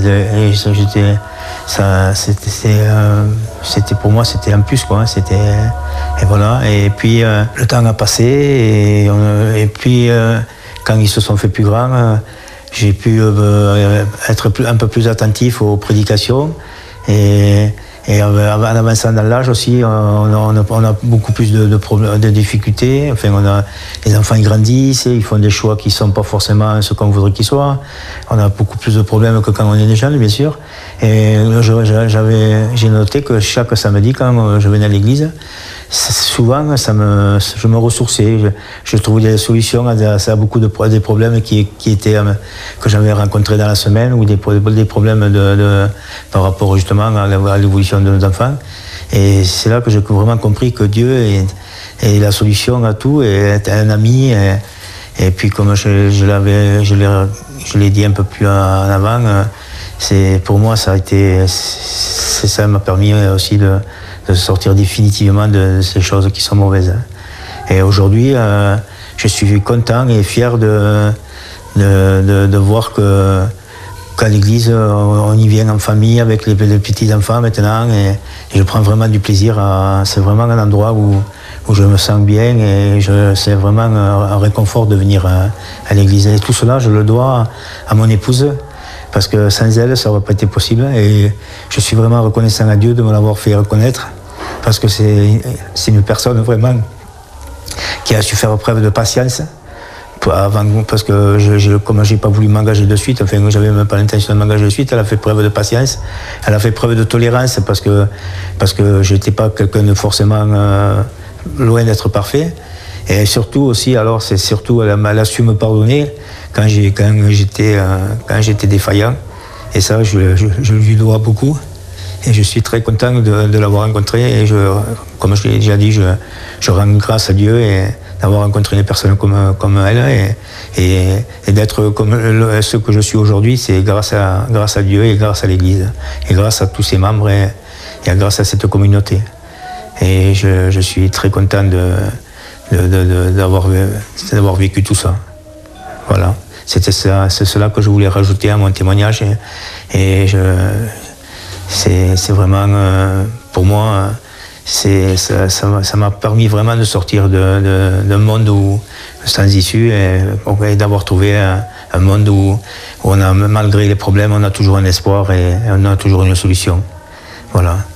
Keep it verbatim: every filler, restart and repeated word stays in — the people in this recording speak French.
et j'étais, ça, c'était, euh, c'était pour moi, c'était un plus, quoi. C'était, et voilà. Et puis euh, le temps a passé, et, on, et puis euh, quand ils se sont fait plus grands, euh, j'ai pu euh, être plus, un peu plus attentif aux prédications. Et, et en avançant dans l'âge aussi, on a, on a beaucoup plus de, de, problèmes, de difficultés. Enfin, on a, les enfants ils grandissent, ils font des choix qui ne sont pas forcément ce qu'on voudrait qu'ils soient. On a beaucoup plus de problèmes que quand on est des jeunes, bien sûr. Et j'avais, j'ai noté que chaque samedi, quand je venais à l'église, souvent, ça me, je me ressourçais. Je, je trouvais des solutions à, à beaucoup de des problèmes qui, qui étaient, que j'avais rencontrés dans la semaine, ou des, des problèmes de, de, par rapport justement à l'évolution de nos enfants. Et c'est là que j'ai vraiment compris que Dieu est, est la solution à tout, et est un ami. Et, et puis, comme je, je l'avais, je l'ai, je l'ai dit un peu plus en avant, c'est, pour moi, ça a été, c'est, ça m'a permis aussi de, de sortir définitivement de ces choses qui sont mauvaises. Et aujourd'hui, euh, je suis content et fier de, de, de, de voir que qu'à l'église, on y vient en famille avec les, les petits-enfants maintenant, et, et je prends vraiment du plaisir. À, c'est vraiment un endroit où, où je me sens bien, et je, c'est vraiment un, un réconfort de venir à, à l'église. Et tout cela, je le dois à mon épouse, parce que sans elle, ça n'aurait pas été possible. Et je suis vraiment reconnaissant à Dieu de me l'avoir fait reconnaître, parce que c'est, c'est une personne vraiment qui a su faire preuve de patience. Avant, parce que je, je, comme je n'ai pas voulu m'engager de suite, enfin, je n'avais même pas l'intention de m'engager de suite, elle a fait preuve de patience, elle a fait preuve de tolérance, parce que, parce que je n'étais pas quelqu'un de forcément euh, loin d'être parfait. Et surtout aussi, alors c'est surtout, elle a, elle a su me pardonner quand, j'ai, quand, j'étais, euh, quand j'étais défaillant. Et ça, je, je, je lui dois beaucoup. Et je suis très content de, de l'avoir rencontrée. Et je, comme je l'ai déjà dit, je, je rends grâce à Dieu et d'avoir rencontré des personnes comme, comme elle. Et, et, et d'être comme le, ce que je suis aujourd'hui, c'est grâce à, grâce à Dieu et grâce à l'Église. Et grâce à tous ses membres et, et grâce à cette communauté. Et je, je suis très content de, de, de, de, d'avoir, d'avoir vécu tout ça. Voilà. C'était ça, c'est cela que je voulais rajouter à mon témoignage. Et, et je... C'est, c'est vraiment, euh, pour moi, c'est, ça, ça, ça m'a permis vraiment de sortir de, de, d'un monde où, sans issue, et, et d'avoir trouvé un, un monde où, où on a, malgré les problèmes, on a toujours un espoir et on a toujours une solution. Voilà.